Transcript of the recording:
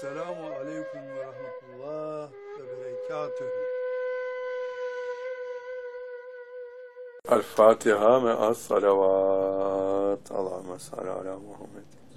Selamun Aleyküm ve Rahmetullah ve Berekatühü. El Fatiha me'as salavat. Allahümme salli ala Muhammed.